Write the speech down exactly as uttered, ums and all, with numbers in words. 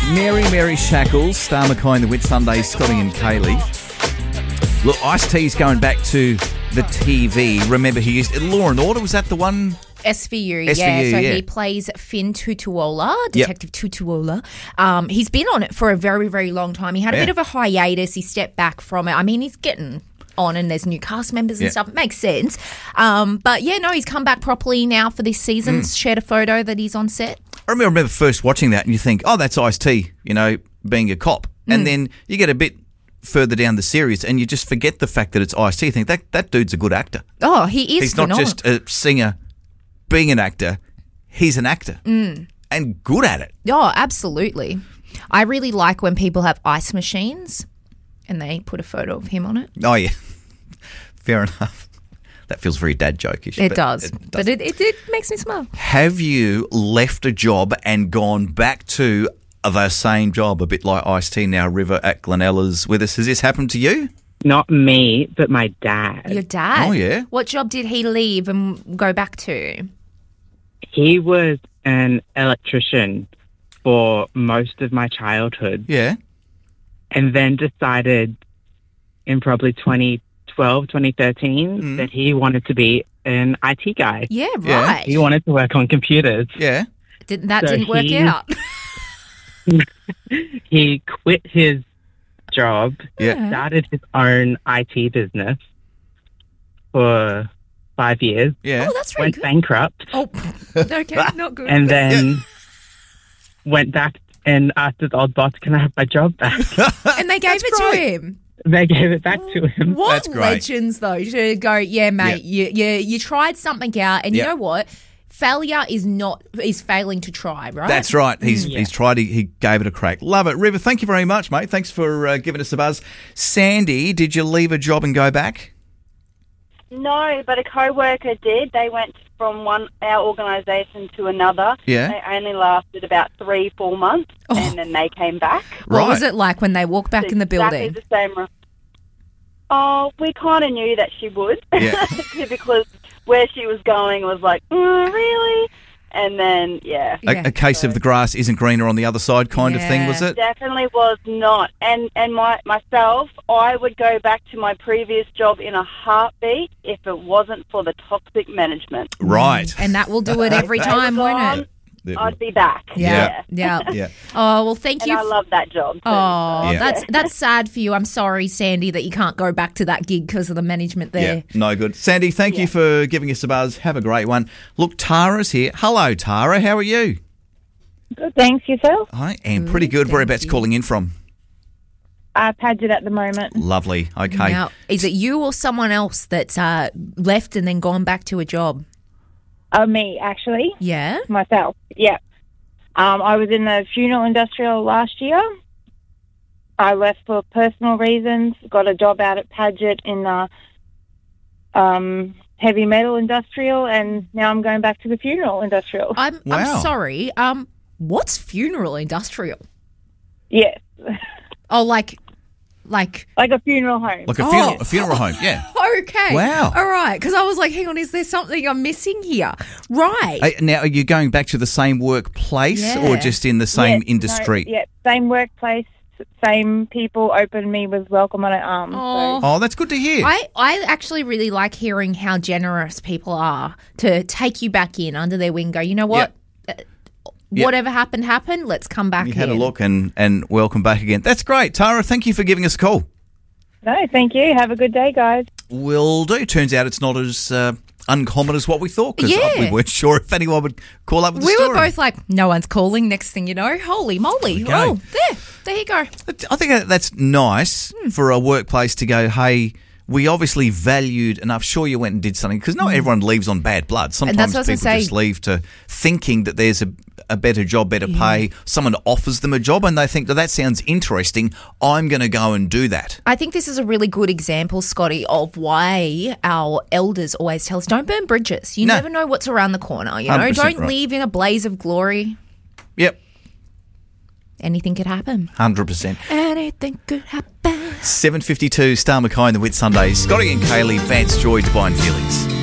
Mary Mary Shackles, Star McCoy and the Whitsundays, Scotty and Kaylee. Look, Ice-T's going back to the T V. Remember, he used Law and Order. Was that the one? S V U, S V U, yeah. So yeah. he plays Finn Tutuola, Detective yep. Tutuola. Um, he's been on it for a very, very long time. He had a yeah. bit of a hiatus. He stepped back from it. I mean, he's getting on and there's new cast members and yeah. stuff. It makes sense. Um, but, yeah, no, he's come back properly now for this season. Mm. Shared a photo that he's on set. I remember, remember first watching that and you think, oh, that's Ice-T, you know, being a cop. Mm. And then you get a bit further down the series and you just forget the fact that it's Ice-T. You think, that, that dude's a good actor. Oh, he is He's phenomenal. not just a singer being an actor. He's an actor mm. and good at it. Oh, absolutely. I really like when people have ice machines and they put a photo of him on it. Oh, yeah. Fair enough. That feels very dad joke-ish. It does. It does. But it, it, it makes me smile. Have you left a job and gone back to the same job, a bit like Ice-T now, River at Glenella's with us? Has this happened to you? Not me, but my dad. Your dad? Oh, yeah. What job did he leave and go back to? He was an electrician for most of my childhood. Yeah. And then decided in probably twenty twelve, twenty thirteen mm. that he wanted to be an I T guy. Yeah, right. Yeah. He wanted to work on computers. Yeah. Didn't, that so didn't work he, out. He quit his job, yeah. started his own I T business for five years. Yeah. Oh, that's really went good. bankrupt. Oh, okay, not good. And then yeah. went back and asked his old boss, can I have my job back? And they gave That's it great. to him. They gave it back to him. What That's great. legends, though, to go, yeah, mate, Yeah. you, you you tried something out, and Yeah. you know what? Failure is not is failing to try, right? That's right. He's Yeah. he's tried. He, he gave it a crack. Love it, River. Thank you very much, mate. Thanks for uh, giving us a buzz. Sandy, did you leave a job and go back? No, but a co-worker did. They went from one our organisation to another. Yeah. They only lasted about three, four months, Oh. and then they came back. What Right. was it like when they walked back in the building? Exactly the same. re- Oh, we kind of knew that she would. Yeah. Because where she was going was like, mm, really? And then, yeah. A, Yeah. a case of the grass isn't greener on the other side kind of thing, Yeah. was it? Definitely was not. And and my myself, I would go back to my previous job in a heartbeat if it wasn't for the toxic management. Right. And that will do it every time, won't it? I'd be back. Yeah. Yeah. Yeah. Oh, well, thank And you. I love that job. Too, Oh, so, Yeah. that's that's sad for you. I'm sorry, Sandy, that you can't go back to that gig because of the management there. Yeah, no good. Sandy, thank Yeah. you for giving us a buzz. Have a great one. Look, Tara's here. Hello, Tara. How are you? Good, thanks. Yourself? I am pretty good. thank Whereabouts you. calling in from? Uh, Paget at the moment. Lovely. Okay. Now, is it you or someone else that's uh, left and then gone back to a job? Oh, me, actually. Yeah. Myself. Yeah. Um, I was in the funeral industrial last year. I left for personal reasons, got a job out at Paget in the um, heavy metal industrial, and now I'm going back to the funeral industrial. I'm Wow. I'm sorry. Um, what's funeral industrial? Yes. Oh, like, like. Like a funeral home. Like a Oh. funeral, a funeral home. Yeah. Okay. Wow. All right. Because I was like, hang on, is there something I'm missing here? Right. Hey, now, are you going back to the same workplace Yeah. or just in the same Yes, industry? No, yeah, same workplace, same people opened me with welcome on their arms. Oh. Oh, that's good to hear. I, I actually really like hearing how generous people are to take you back in under their wing. Go, you know what? Uh, Yep. Whatever happened, happened. Let's come back you in. had a look and, and welcome back again. That's great. Tara, thank you for giving us a call. So, no, thank you. Have a good day, guys. Will do. Turns out it's not as uh, uncommon as what we thought because Yeah. we weren't sure if anyone would call up with We the story. were both like, no one's calling. Next thing you know, holy moly. go. Oh, there. There you go. I think that- that's nice Hmm. for a workplace to go, hey, we obviously valued enough. Sure, you went and did something because not everyone leaves on bad blood. Sometimes Hmm. that's what I was people gonna say. just leave to thinking that there's a, a better job, better pay. Someone offers them a job and they think that that sounds interesting. I'm going to go and do that. I think this is a really good example, Scotty, of why our elders always tell us don't burn bridges. You No. never know what's around the corner. You one know, hundred percent don't right. leave in a blaze of glory. Yep, Anything could happen. one hundred percent. Anything could happen. seven fifty-two, Star McKay and the Whit Sundays. Scotty and Kaylee, Vance Joy, Divine Feelings.